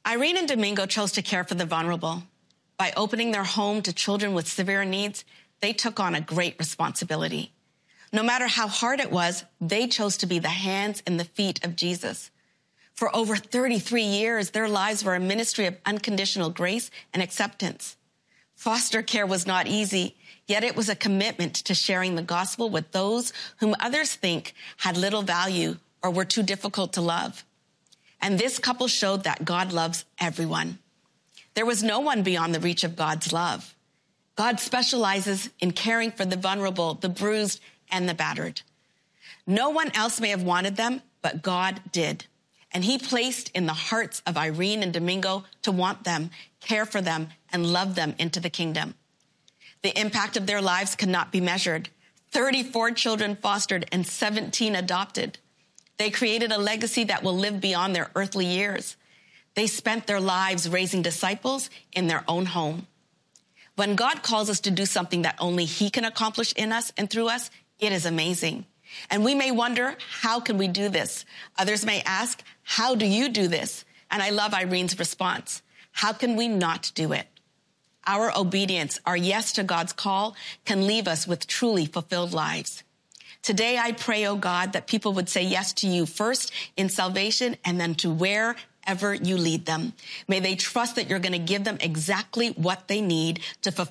Irene and Domingo chose to care for the vulnerable. By opening their home to children with severe needs, they took on a great responsibility. No matter how hard it was, they chose to be the hands and the feet of Jesus. For over 33 years, their lives were a ministry of unconditional grace and acceptance. Foster care was not easy, yet it was a commitment to sharing the gospel with those whom others think had little value or were too difficult to love. And this couple showed that God loves everyone. There was no one beyond the reach of God's love. God specializes in caring for the vulnerable, the bruised, and the battered. No one else may have wanted them, but God did. And he placed in the hearts of Irene and Domingo to want them, care for them, and love them into the kingdom. The impact of their lives cannot be measured. 34 children fostered and 17 adopted. They created a legacy that will live beyond their earthly years. They spent their lives raising disciples in their own home. When God calls us to do something that only he can accomplish in us and through us, it is amazing. And we may wonder, how can we do this? Others may ask, how do you do this? And I love Irene's response. How can we not do it? Our obedience, our yes to God's call, can leave us with truly fulfilled lives. Today, I pray, oh God, that people would say yes to you first in salvation and then to wherever you lead them. May they trust that you're going to give them exactly what they need to fulfill